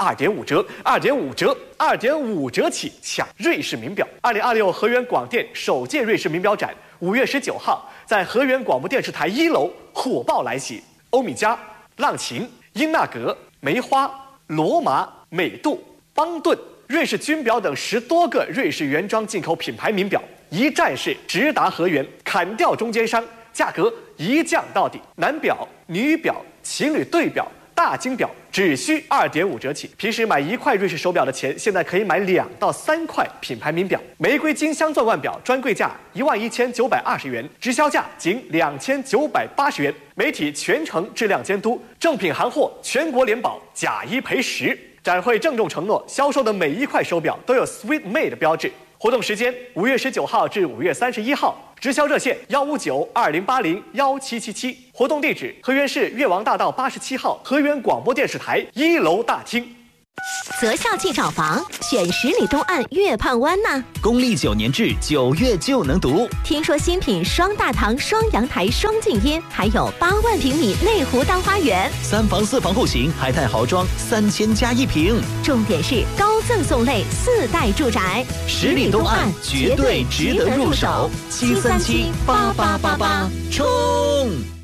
2.5折，2.5折，2.5折起抢瑞士名表。2026河源广电首届瑞士名表展5月19号在河源广播电视台1楼火爆来袭，欧米茄、浪琴、英纳格、梅花、罗马、美度、邦顿、瑞士军表等10多个瑞士原装进口品牌名表，一站式直达河源，砍掉中间商，价格一降到底。男表、女表、情侣对表、大金表只需2.5折起。平时买1块瑞士手表的钱，现在可以买2到3块品牌名表。玫瑰金镶钻腕表专柜价11920元，直销价仅2980元。媒体全程质量监督，正品行货全国联保，假1赔10。展会郑重承诺，销售的每1块手表都有 Sweet Made 标志。活动时间5月19号至5月31号，直销热线15920801777。活动地址：河源市越王大道87号河源广播电视台1楼大厅。 择校即找房，选10里东岸月畔湾呐。 公历9年制9月就能读。 听说新品双大堂、双阳台、双静音，还有8万平米内湖当花园 ，3房4房户型，海泰豪装3000加1平。 重点是高赠送类4代住宅 ，10里东岸绝对值得入手。7378888，冲！